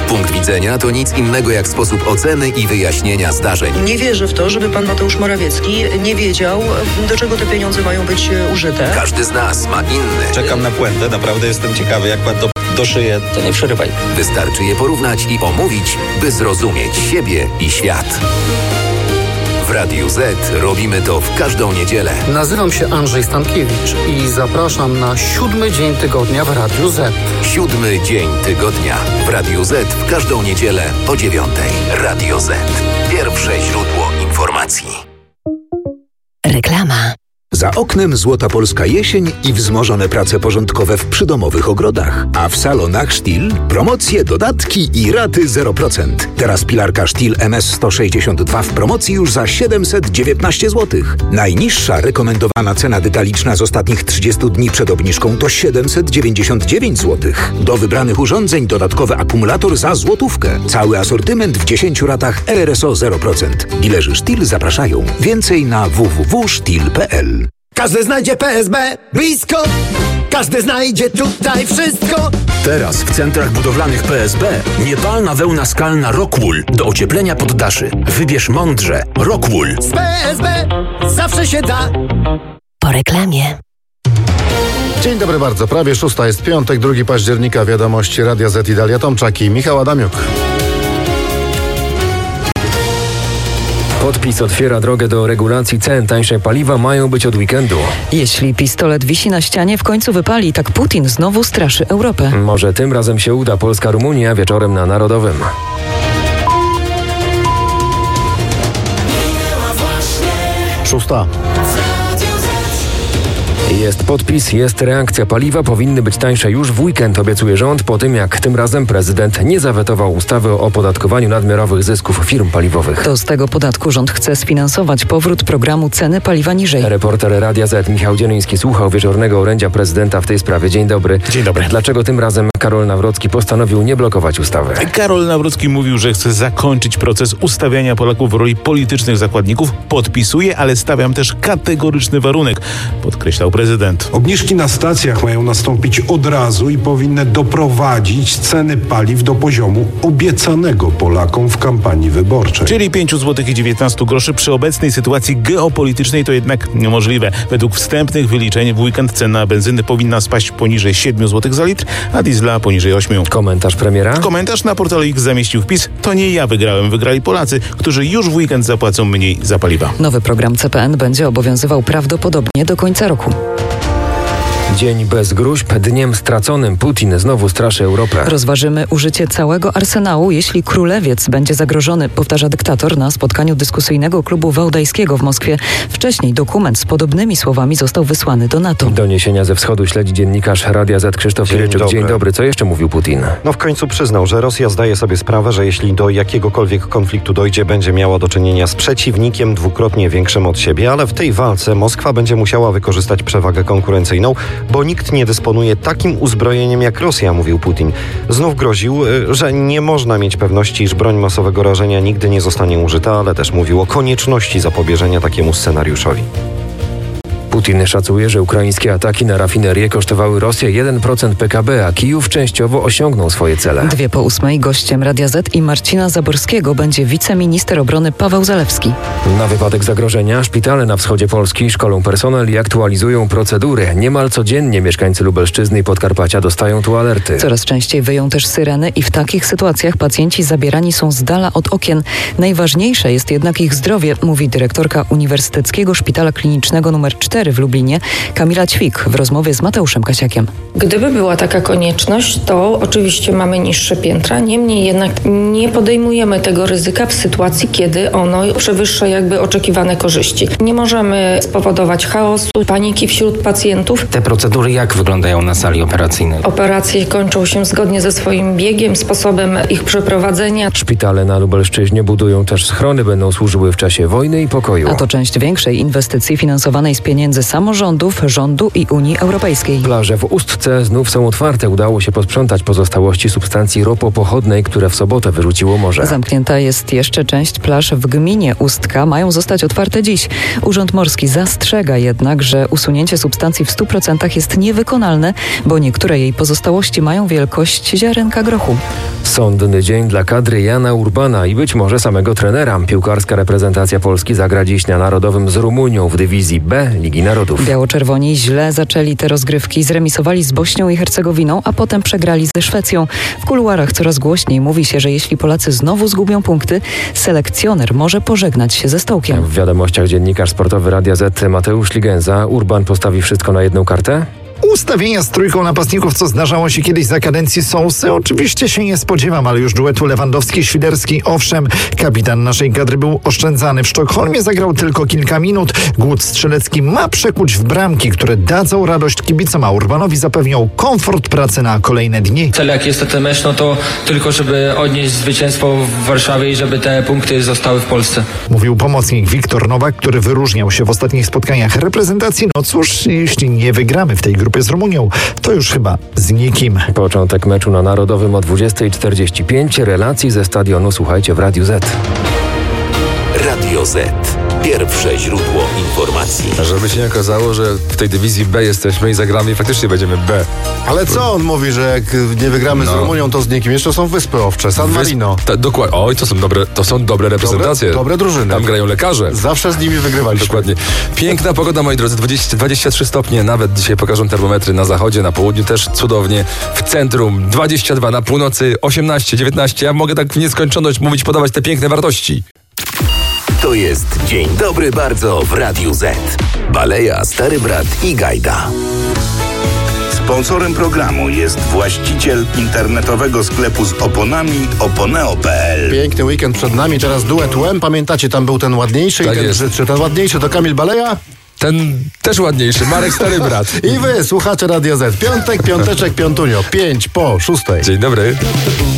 Punkt widzenia to nic innego jak sposób oceny i wyjaśnienia zdarzeń. Nie wierzę w to, żeby pan Mateusz Morawiecki nie wiedział, do czego te pieniądze mają być użyte. Każdy z nas ma inny. Czekam na puentę, naprawdę jestem ciekawy, jak pan to doszyje. To nie przerywaj. Wystarczy je porównać i omówić, by zrozumieć siebie i świat. W Radiu Z robimy to w każdą niedzielę. Nazywam się Andrzej Stankiewicz i zapraszam na 7. dzień tygodnia w Radiu Z. 7. dzień tygodnia w Radiu Z w każdą niedzielę o 9:00. Radio Z. Pierwsze źródło informacji. Reklama. Za oknem złota polska jesień i wzmożone prace porządkowe w przydomowych ogrodach. A w salonach Stihl promocje, dodatki i raty 0%. Teraz pilarka Stihl MS162 w promocji już za 719 zł. Najniższa rekomendowana cena detaliczna z ostatnich 30 dni przed obniżką to 799 zł. Do wybranych urządzeń dodatkowy akumulator za złotówkę. Cały asortyment w 10 ratach RRSO 0%. Dilerzy Stihl zapraszają. Więcej na www.stihl.pl. Każdy znajdzie PSB blisko, każdy znajdzie tutaj wszystko. Teraz w centrach budowlanych PSB niepalna wełna skalna Rockwool do ocieplenia poddaszy. Wybierz mądrze. Rockwool. Z PSB zawsze się da. Po reklamie. Dzień dobry bardzo. Prawie 6 jest piątek, 2 października. Wiadomości Radia Z i Dalia Tomczak i Michał Adamiuk. Podpis otwiera drogę do regulacji cen. Tańsze paliwa mają być od weekendu. Jeśli pistolet wisi na ścianie, w końcu wypali. Tak Putin znowu straszy Europę. Może tym razem się uda. Polska-Rumunia wieczorem na Narodowym. Szósta. Jest podpis, jest reakcja. Paliwa powinny być tańsze już w weekend, obiecuje rząd, po tym jak tym razem prezydent nie zawetował ustawy o opodatkowaniu nadmiarowych zysków firm paliwowych. To z tego podatku rząd chce sfinansować powrót programu Ceny paliwa niżej. Reporter Radia Z Michał Dzieliński słuchał wieczornego orędzia prezydenta w tej sprawie. Dzień dobry. Dzień dobry. Dlaczego tym razem Karol Nawrocki postanowił nie blokować ustawy? Karol Nawrocki mówił, że chce zakończyć proces ustawiania Polaków w roli politycznych zakładników. Podpisuje, ale stawiam też kategoryczny warunek, podkreślał prezydent. Obniżki na stacjach mają nastąpić od razu i powinny doprowadzić ceny paliw do poziomu obiecanego Polakom w kampanii wyborczej. Czyli 5 zł i 19 groszy przy obecnej sytuacji geopolitycznej to jednak niemożliwe. Według wstępnych wyliczeń w weekend cena benzyny powinna spaść poniżej 7 zł za litr, a diesla poniżej 8. Komentarz premiera? Komentarz na portalu X zamieścił wpis: to nie ja wygrałem, wygrali Polacy, którzy już w weekend zapłacą mniej za paliwa. Nowy program CPN będzie obowiązywał prawdopodobnie do końca roku. Dzień bez gruźb, dniem straconym. Putin znowu straszy Europę. Rozważymy użycie całego arsenału, jeśli królewiec będzie zagrożony, powtarza dyktator na spotkaniu dyskusyjnego klubu wałdajskiego w Moskwie. Wcześniej dokument z podobnymi słowami został wysłany do NATO. Doniesienia ze wschodu śledzi dziennikarz Radia Z Krzysztof Kieryczuk. Dzień dobry. Co jeszcze mówił Putin? W końcu przyznał, że Rosja zdaje sobie sprawę, że jeśli do jakiegokolwiek konfliktu dojdzie, będzie miała do czynienia z przeciwnikiem dwukrotnie większym od siebie, ale w tej walce Moskwa będzie musiała wykorzystać przewagę konkurencyjną, bo nikt nie dysponuje takim uzbrojeniem jak Rosja, mówił Putin. Znów groził, że nie można mieć pewności, iż broń masowego rażenia nigdy nie zostanie użyta, ale też mówił o konieczności zapobieżenia takiemu scenariuszowi. Putin szacuje, że ukraińskie ataki na rafinerię kosztowały Rosję 1% PKB, a Kijów częściowo osiągnął swoje cele. 2:08 gościem Radia Z i Marcina Zaborskiego będzie wiceminister obrony Paweł Zalewski. Na wypadek zagrożenia szpitale na wschodzie Polski szkolą personel i aktualizują procedury. Niemal codziennie mieszkańcy Lubelszczyzny i Podkarpacia dostają tu alerty. Coraz częściej wyją też syreny i w takich sytuacjach pacjenci zabierani są z dala od okien. Najważniejsze jest jednak ich zdrowie, mówi dyrektorka Uniwersyteckiego Szpitala Klinicznego nr 4 w Lublinie, Kamila Ćwik, w rozmowie z Mateuszem Kasiakiem. Gdyby była taka konieczność, to oczywiście mamy niższe piętra, niemniej jednak nie podejmujemy tego ryzyka w sytuacji, kiedy ono przewyższa jakby oczekiwane korzyści. Nie możemy spowodować chaosu, paniki wśród pacjentów. Te procedury jak wyglądają na sali operacyjnej? Operacje kończą się zgodnie ze swoim biegiem, sposobem ich przeprowadzenia. Szpitale na Lubelszczyźnie budują też schrony, będą służyły w czasie wojny i pokoju. A to część większej inwestycji finansowanej z pieniędzy samorządów, rządu i Unii Europejskiej. Plaże w Ustce znów są otwarte. Udało się posprzątać pozostałości substancji ropopochodnej, które w sobotę wyrzuciło morze. Zamknięta jest jeszcze część plaż w gminie Ustka. Mają zostać otwarte dziś. Urząd Morski zastrzega jednak, że usunięcie substancji w 100% jest niewykonalne, bo niektóre jej pozostałości mają wielkość ziarenka grochu. Sądny dzień dla kadry Jana Urbana i być może samego trenera. Piłkarska reprezentacja Polski zagra dziś na Narodowym z Rumunią w dywizji B Ligi Narodów. Biało-czerwoni źle zaczęli te rozgrywki, zremisowali z Bośnią i Hercegowiną, a potem przegrali ze Szwecją. W kuluarach coraz głośniej mówi się, że jeśli Polacy znowu zgubią punkty, selekcjoner może pożegnać się ze stołkiem. W wiadomościach dziennikarz sportowy Radia Z Mateusz Ligenza. Urban postawi wszystko na jedną kartę? Ustawienia z trójką napastników, co zdarzało się kiedyś za kadencji Sousy, oczywiście się nie spodziewam, ale już duetu Lewandowski-Świderski, owszem, kapitan naszej kadry był oszczędzany. W Sztokholmie zagrał tylko kilka minut. Głód strzelecki ma przekuć w bramki, które dadzą radość kibicom, a Urbanowi zapewnią komfort pracy na kolejne dni. Cel jak jest ten mecz, no to tylko żeby odnieść zwycięstwo w Warszawie i żeby te punkty zostały w Polsce. Mówił pomocnik Wiktor Nowak, który wyróżniał się w ostatnich spotkaniach reprezentacji. No cóż, jeśli nie wygramy w tej grupie z Rumunią, to już chyba z nikim. Początek meczu na Narodowym o 20:45. Relacji ze stadionu słuchajcie w Radiu Z. Radio Z. Pierwsze źródło informacji. Żeby się nie okazało, że w tej dywizji B jesteśmy i zagramy i faktycznie będziemy B. Ale co on mówi, że jak nie wygramy z Rumunią, to z nikim? Jeszcze są Wyspy Owcze, San Marino. Dokładnie. Oj, to są dobre reprezentacje. Dobre drużyny. Tam grają lekarze. Zawsze z nimi wygrywaliśmy. Dokładnie. Piękna pogoda, moi drodzy. 23 stopnie. Nawet dzisiaj pokażą termometry na zachodzie, na południu też cudownie. W centrum 22, na północy 18, 19. Ja mogę tak w nieskończoność mówić, podawać te piękne wartości. To jest Dzień Dobry Bardzo w Radiu Z. Baleja, Stary Brat i Gajda. Sponsorem programu jest właściciel internetowego sklepu z oponami oponeo.pl. Piękny weekend przed nami, teraz duet Łem. Pamiętacie, tam był ten ładniejszy tak i ten brzydszy. Ten ładniejszy to Kamil Baleja. Ten też ładniejszy, Marek Stary Brat. I wy, słuchacze Radia Z. Piątek, piąteczek, piątunio. 5 po 6. Dzień dobry.